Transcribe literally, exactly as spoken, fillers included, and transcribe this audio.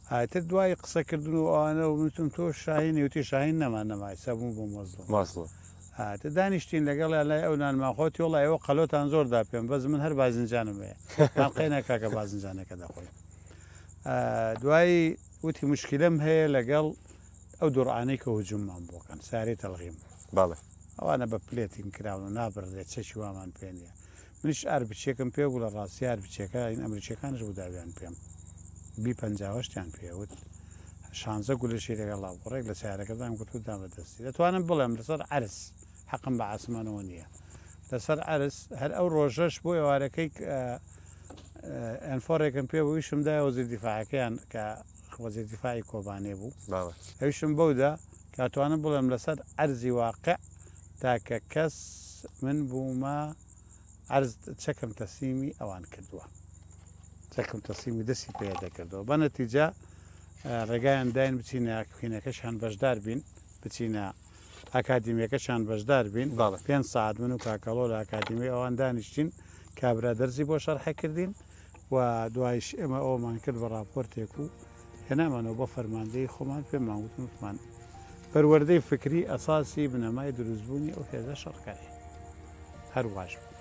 هاتە دوای قسەکردن و ئەوانە و وتم تۆ شاهین وتی شاهین نەمان نەمای سەبوو بۆ مۆزڵ ماسڵ هاتە دانیشتین لەگەڵ لای ئەو نانماخۆت وڵی ئەوە قەلۆتان زۆر داپێم بەس من هەر بازنجانم هەیە قەینە کاکە بازنجانەکە دەخۆی دوایی وتی مشکلم هەیە لەگەڵ ئەو دوڕانەی کە هجوممان بۆکەن ساری تەلغیم باڵێ ئەوانە بە پلێتین کراون و نابڕێت چەشی وامان پێ نیە منیش ئار بچێکم پێ بوو لە ڕاستی ئار بچێکە این ئەمریکیەکانش بوداویان پێم بی پەنجاوەشتیان پێوت شانزە گولشی لەگەڵ ڕێک لە سیارەکەدان گوتودا بەدەستی دەتوانم بڵێم لەسەر عرس حەقم بە ئاسمانەوە نییە لەسەر عرس هەر ئەو ڕۆژەش بۆ ئێوارەکەی ئەنفۆڕێکم پێ بوویشمدا وەزیر دیفاعەکەیان کە وەزیر دیفاعی کۆبانێ بوو ئەویشم بەودا کاتوانم بڵێم لەسەر ئەرزی واقع تاکە کەس من بوومە عرز چەکەم تەسلیمی ئەوان کردووە چەکەم تەسلیمی دەستی پێ دەکردەوە بە نەتیجە ڕێگایان داین بچینە کوێنەکەشان بەشدار بین بچینە ئاکادیمیەکەشان بەشدار بین پێنج ساعت من و کاکەڵۆ لە ئاکادیمی ئەوان دانیشتین کابرا دەرزی بۆ شەرحەکردین و دوایش ئێمە ئەومان کرد بە راپۆرتێک و هێنامانەوە بۆ فەرماندەی خۆمان پێمان وتمان پەروەردەی فکری ئەساسی بنەمای دروستبوونی ئەو هێزە شەڕکاری هەروواش بوو